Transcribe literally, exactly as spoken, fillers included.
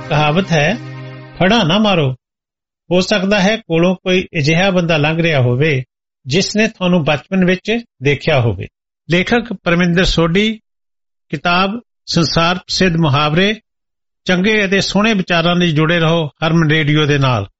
ਕਹਾਵਤ ਹੈ, ਫੜਾ ਨਾ ਮਾਰੋ। ਹੋ ਸਕਦਾ ਹੈ ਕੋਲੋਂ ਕੋਈ ਅਜਿਹਾ ਬੰਦਾ ਲੰਘ ਰਿਹਾ ਹੋਵੇ ਜਿਸ ਨੇ ਤੁਹਾਨੂੰ ਬਚਪਨ ਵਿੱਚ ਦੇਖਿਆ ਹੋਵੇ। ਲੇਖਕ ਪਰਮਿੰਦਰ ਸੋਢੀ, ਕਿਤਾਬ ਸੰਸਾਰ ਪ੍ਰਸਿੱਧ ਮੁਹਾਵਰੇ। ਚੰਗੇ ਅਤੇ ਸੋਹਣੇ ਵਿਚਾਰਾਂ ਲਈ ਜੁੜੇ ਰਹੋ ਹਰਮਨ ਰੇਡੀਓ ਦੇ ਨਾਲ।